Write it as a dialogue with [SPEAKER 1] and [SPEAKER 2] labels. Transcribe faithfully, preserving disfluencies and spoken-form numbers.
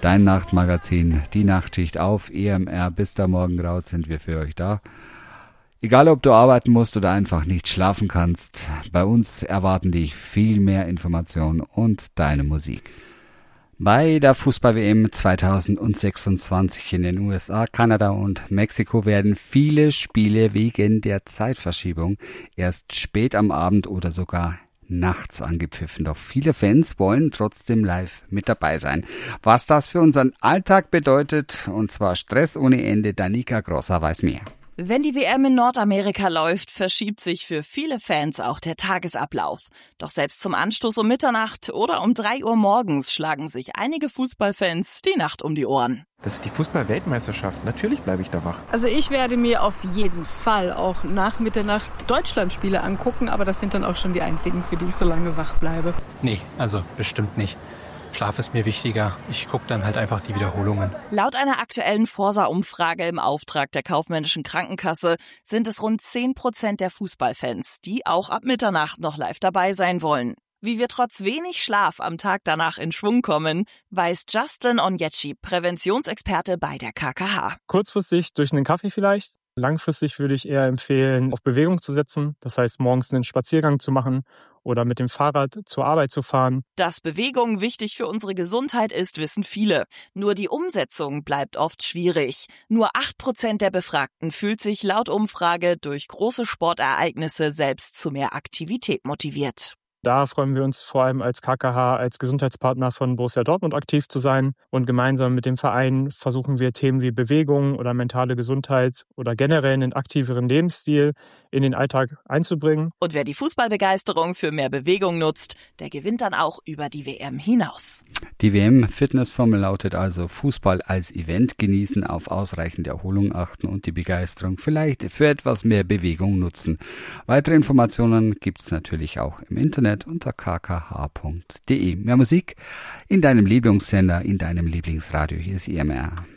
[SPEAKER 1] dein Nachtmagazin, die Nachtschicht auf E M R. Bis der Morgengraut sind wir für euch da. Egal, ob du arbeiten musst oder einfach nicht schlafen kannst, bei uns erwarten dich viel mehr Informationen und deine Musik. Bei der Fußball-W M zweitausendsechsundzwanzig in den U S A, Kanada und Mexiko werden viele Spiele wegen der Zeitverschiebung erst spät am Abend oder sogar nachts angepfiffen. Doch viele Fans wollen trotzdem live mit dabei sein. Was das für unseren Alltag bedeutet, und zwar Stress ohne Ende, Danica Grosser weiß mehr.
[SPEAKER 2] Wenn die W M in Nordamerika läuft, verschiebt sich für viele Fans auch der Tagesablauf. Doch selbst zum Anstoß um Mitternacht oder um drei Uhr morgens schlagen sich einige Fußballfans die Nacht um die Ohren.
[SPEAKER 3] Das ist die Fußball-Weltmeisterschaft. Natürlich bleibe ich da wach.
[SPEAKER 4] Also ich werde mir auf jeden Fall auch nach Mitternacht Deutschlandspiele angucken, aber das sind dann auch schon die einzigen, für die ich so lange wach bleibe.
[SPEAKER 5] Nee, also bestimmt nicht. Schlaf ist mir wichtiger. Ich gucke dann halt einfach die Wiederholungen.
[SPEAKER 2] Laut einer aktuellen Forsa-Umfrage im Auftrag der Kaufmännischen Krankenkasse sind es rund zehn Prozent der Fußballfans, die auch ab Mitternacht noch live dabei sein wollen. Wie wir trotz wenig Schlaf am Tag danach in Schwung kommen, weiß Justin Onyechi, Präventionsexperte bei der K K H.
[SPEAKER 6] Kurzfristig durch einen Kaffee vielleicht. Langfristig würde ich eher empfehlen, auf Bewegung zu setzen. Das heißt, morgens einen Spaziergang zu machen oder mit dem Fahrrad zur Arbeit zu fahren.
[SPEAKER 2] Dass Bewegung wichtig für unsere Gesundheit ist, wissen viele. Nur die Umsetzung bleibt oft schwierig. Nur acht Prozent der Befragten fühlt sich laut Umfrage durch große Sportereignisse selbst zu mehr Aktivität motiviert.
[SPEAKER 6] Da freuen wir uns vor allem als K K H, als Gesundheitspartner von Borussia Dortmund aktiv zu sein. Und gemeinsam mit dem Verein versuchen wir Themen wie Bewegung oder mentale Gesundheit oder generell einen aktiveren Lebensstil in den Alltag einzubringen.
[SPEAKER 2] Und wer die Fußballbegeisterung für mehr Bewegung nutzt, der gewinnt dann auch über die W M hinaus.
[SPEAKER 1] Die W M-Fitnessformel lautet also Fußball als Event genießen, auf ausreichende Erholung achten und die Begeisterung vielleicht für etwas mehr Bewegung nutzen. Weitere Informationen gibt's natürlich auch im Internet unter k k h punkt d e. Mehr Musik in deinem Lieblingssender, in deinem Lieblingsradio. Hier ist E M R.